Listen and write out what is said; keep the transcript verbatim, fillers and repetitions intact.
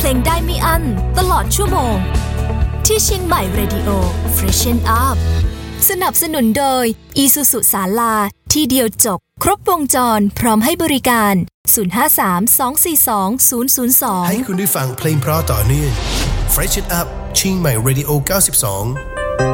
เพลงได้ไม่อั้นตลอดชั่วโมงที่เชียงใหม่ Radio Freshen Up สนับสนุนโดย Isuzu ศาลาที่เดียวจบครบวงจรพร้อมให้บริการศูนย์ ห้า สาม สอง สี่ สอง ศูนย์ ศูนย์ สองให้คุณได้ฟังเพลงเพราะต่อเนื่อง Freshen Up เชียงใหม่ Radio เก้าสิบสอง